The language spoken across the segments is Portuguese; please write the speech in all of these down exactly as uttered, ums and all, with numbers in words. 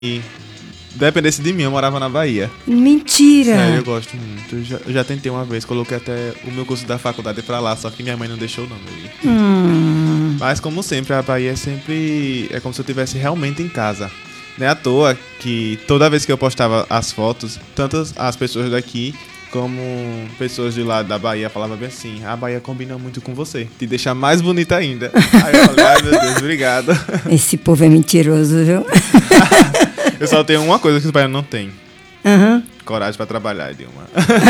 E dependesse de mim, eu morava na Bahia. Mentira! Sério, eu gosto muito. Eu já, eu já tentei uma vez, coloquei até o meu curso da faculdade pra lá, só que minha mãe não deixou não, meu ir. Hum. Mas como sempre, a Bahia é sempre... É como se eu estivesse realmente em casa. Não é à toa que toda vez que eu postava as fotos, tanto as pessoas daqui como pessoas de lá da Bahia falavam bem assim: a Bahia combina muito com você, te deixa mais bonita ainda. Aí eu falei: ai meu Deus, obrigado. Esse povo é mentiroso, viu? Eu só tenho uma coisa que os baianos não têm: Uhum. coragem pra trabalhar, Dilma.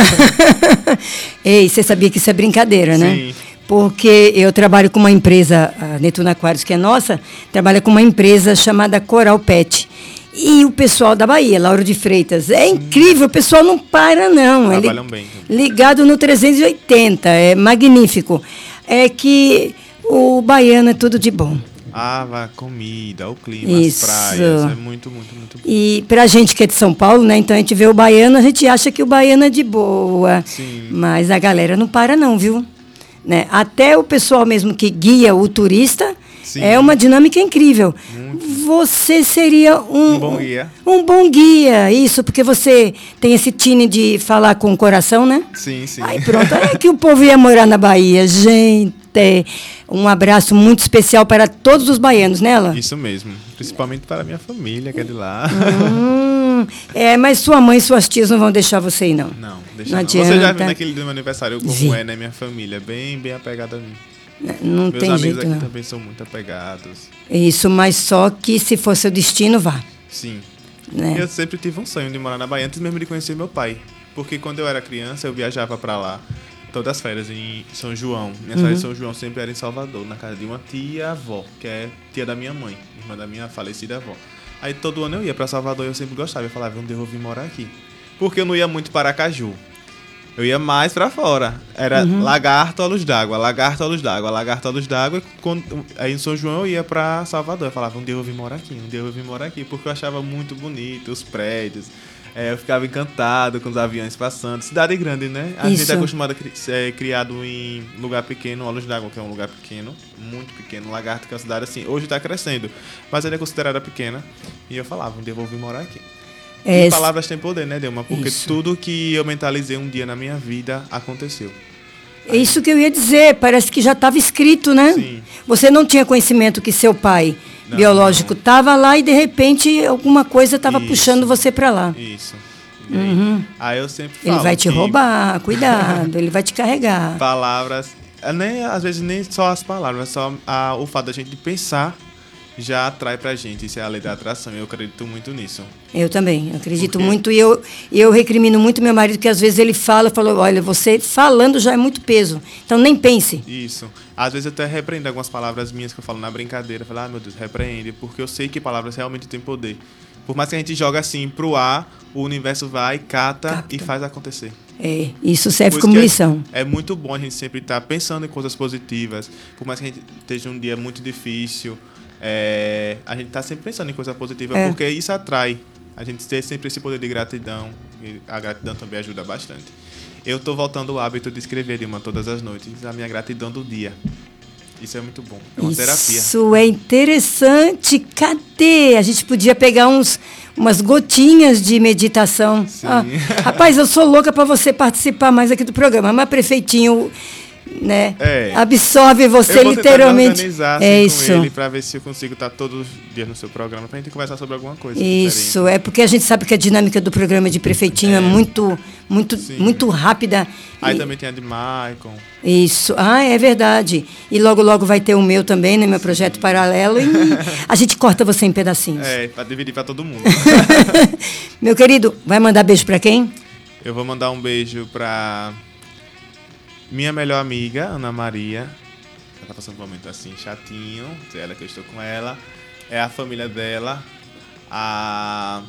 Ei, você sabia que isso é brincadeira, né? Sim. Porque eu trabalho com uma empresa, a Netuno Aquários, que é nossa, trabalha com uma empresa chamada Coral Pet. E o pessoal da Bahia, Lauro de Freitas, é Sim. incrível, o pessoal não para, não. Trabalham é li- bem. Ligado no trezentos e oitenta, é magnífico. É que o baiano é tudo de bom. Ah, a comida, o clima, Isso. as praias, é muito, muito, muito bom. E pra gente que é de São Paulo, né, então a gente vê o baiano, a gente acha que o baiano é de boa. Sim. Mas a galera não para não, viu? Né? Até o pessoal mesmo que guia o turista, Sim. é uma dinâmica incrível. Muito. Você seria um, Um bom guia. Um bom guia, isso, porque você tem esse tine de falar com o coração, né? Sim, sim. Aí pronto, é que o povo ia morar na Bahia. Gente, um abraço muito especial para todos os baianos, né, Alan? Isso mesmo, principalmente para a minha família, que é de lá. Hum, é, mas sua mãe e suas tias não vão deixar você ir, não. Não, deixa Não não. Você já adianta. viu naquele do meu aniversário como Vi. é, né, minha família, bem, bem apegada a mim. Não Meus tem amigos jeito, aqui não. também são muito apegados. Isso, mas só que se for seu destino, vá. Sim. Né? Eu sempre tive um sonho de morar na Bahia, antes mesmo de conhecer meu pai. Porque quando eu era criança, eu viajava pra lá todas as férias em São João. Minhas Uhum. férias em São João sempre eram em Salvador, na casa de uma tia-avó, que é tia da minha mãe, irmã da minha falecida avó. Aí todo ano eu ia pra Salvador e eu sempre gostava. Eu falava: um dia eu vou vir morar aqui. Porque eu não ia muito para Aracaju. Eu ia mais pra fora. Era Uhum. Lagarto, Olhos d'Água, Lagarto, Olhos d'Água, Lagarto, Olhos d'Água. E quando- Aí em São João eu ia pra Salvador. Eu falava: um dia eu vou vir morar aqui, um dia eu vou vir morar aqui. Porque eu achava muito bonito os prédios. É, eu ficava encantado com os aviões passando. Cidade grande, né? A Isso. gente é acostumado a cri- ser criado em lugar pequeno. Olhos d'Água, que é um lugar pequeno, muito pequeno. Lagarto, que é uma cidade assim, hoje tá crescendo, mas ainda é considerada pequena. E eu falava: um dia eu vou vir morar aqui. É, E palavras têm poder, né, Delma? Porque Isso. tudo que eu mentalizei um dia na minha vida aconteceu. é isso que eu ia dizer, parece que já estava escrito, né? Sim. Você não tinha conhecimento que seu pai Não, biológico não. estava lá e de repente alguma coisa estava Isso. puxando você para lá. Isso. E aí, Uhum. aí eu sempre falo Ele vai te que roubar, cuidado, ele vai te carregar. palavras, é, nem, às vezes nem só as palavras, só a, o fato da gente pensar já atrai pra gente. Isso é a lei da atração. Eu acredito muito nisso. Eu também, eu acredito Por quê? muito. E eu, e eu recrimino muito meu marido, que às vezes ele fala, falou, olha, você falando já é muito peso. Então nem pense. Isso. Às vezes eu até repreendo algumas palavras minhas que eu falo na brincadeira. Eu falo: ah, meu Deus, repreende. Porque eu sei que palavras realmente têm poder. Por mais que a gente joga assim pro ar, o universo vai, cata, Capta. e faz acontecer. É, isso serve Por isso como que é- lição. É muito bom a gente sempre estar pensando em coisas positivas. Por mais que a gente esteja um dia muito difícil, é, a gente tá sempre pensando em coisa positiva, É. porque isso atrai. A gente ter sempre esse poder de gratidão. E a gratidão também ajuda bastante. Eu tô voltando ao hábito de escrever, Dilma, todas as noites, a minha gratidão do dia. Isso é muito bom. É uma terapia. Isso é interessante. Cadê? A gente podia pegar uns, umas gotinhas de meditação. Sim. Ah, rapaz, eu sou louca para você participar mais aqui do programa, mas prefeitinho, né, É. absorve você Eu vou tentar me literalmente. organizar assim, É com isso. ele pra ver se eu consigo estar todos os dias no seu programa pra gente conversar sobre alguma coisa Isso, diferente. é porque a gente sabe que a dinâmica do programa de prefeitinho é, É. muito, muito, Sim. muito rápida. Aí E- também tem a de Maicon. Isso, ah, é verdade. E logo, logo vai ter o meu também, né? Meu projeto paralelo. E a gente corta você em pedacinhos. É, pra dividir pra todo mundo. Meu querido, vai mandar beijo pra quem? Eu vou mandar um beijo pra minha melhor amiga, Ana Maria. Ela tá passando um momento assim, chatinho. É ela que eu estou com ela. É a família dela. A...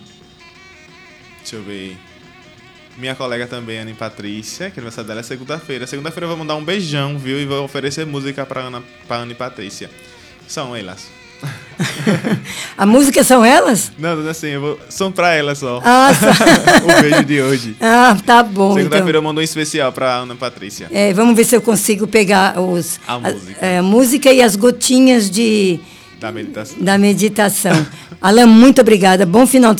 Deixa eu ver. Minha colega também, Ana e Patrícia, que o aniversário dela é segunda-feira. Segunda-feira eu vou mandar um beijão, viu? E vou oferecer música pra Ana, pra Ana e Patrícia. São elas. A música são elas? Não, não é assim, eu vou... são pra elas só. Ah, só- O beijo de hoje. ah tá bom. Segunda-feira Então. eu mando um especial pra Ana e Patrícia. É, vamos ver se eu consigo pegar os, A música. é, a música e as gotinhas de, Da meditação. Da meditação. Alain, muito obrigada. Bom final de